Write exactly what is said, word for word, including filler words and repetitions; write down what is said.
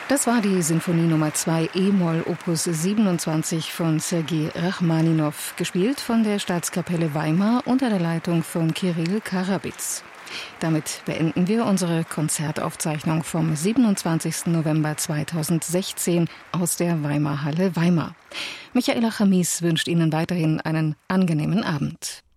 Das war die Sinfonie Nummer zwei E-Moll Opus siebenundzwanzig von Sergei Rachmaninow, gespielt von der Staatskapelle Weimar unter der Leitung von Kirill Karabitz. Damit beenden wir unsere Konzertaufzeichnung vom siebenundzwanzigsten November zweitausendsechzehn aus der Weimarhalle Weimar. Michaela Chamis wünscht Ihnen weiterhin einen angenehmen Abend.